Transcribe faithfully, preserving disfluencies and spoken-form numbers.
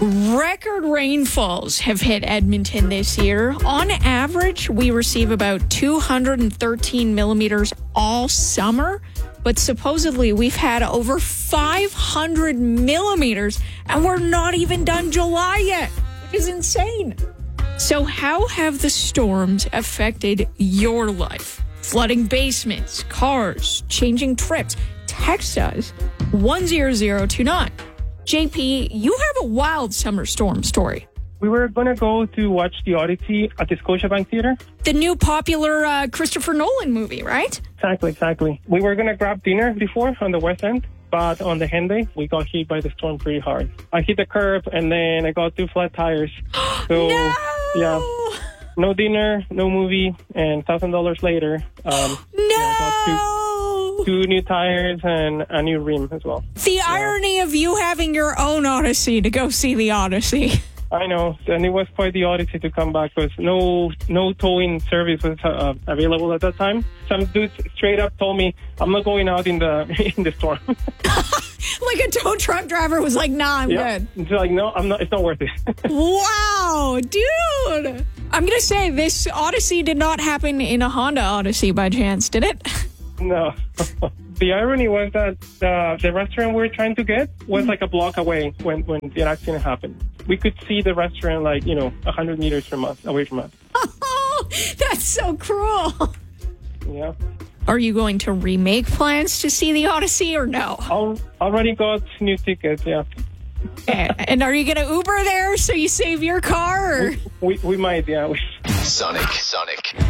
Record rainfalls have hit Edmonton this year. On average, we receive about two hundred thirteen millimeters all summer, but supposedly we've had over five hundred millimeters, and we're not even done July yet, which is insane. So how have the storms affected your life? Flooding basements, cars, changing trips. Text us one zero zero two nine. J P, you have a wild summer storm story. We were going to go to watch The Odyssey at the Scotiabank Theater. The new popular uh, Christopher Nolan movie, right? Exactly, exactly. We were going to grab dinner before on the West End, but on the Henday, we got hit by the storm pretty hard. I hit the curb, and then I got two flat tires. So, no! yeah, no dinner, no movie, and one thousand dollars later, um, no! yeah, I got two, two new tires and a new rim as well. The yeah. irony of you having your own Odyssey to go see The Odyssey. I know, and it was quite the odyssey to come back because no no towing service was uh, available at that time. Some dudes straight up told me, I'm not going out in the in the storm. Like a tow truck driver was like, nah, I'm yeah. good. It's like, no, I'm not. It's not worth it. Wow, dude. I'm going to say this Odyssey did not happen in a Honda Odyssey by chance, did it? No. The irony was that uh, the restaurant we were trying to get was like a block away when, when the accident happened. We could see the restaurant like, you know, one hundred meters from us, away from us. Oh, that's so cruel. Yeah. Are you going to remake plans to see The Odyssey or no? I already got new tickets, yeah. And are you going to Uber there so you save your car? Or? We, we, we might, yeah. Sonic, Sonic.